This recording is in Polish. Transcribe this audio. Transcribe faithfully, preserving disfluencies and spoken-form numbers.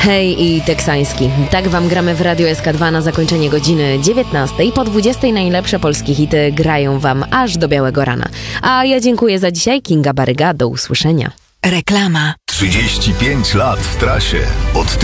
Hej i teksański. Tak wam gramy w Radio S K dwa na zakończenie godziny dziewiętnastej. Po dwudziestej najlepsze polskie hity grają wam aż do białego rana. A ja dziękuję za dzisiaj. Kinga Baryga. Do usłyszenia. Reklama. trzydzieści pięć lat w trasie. Od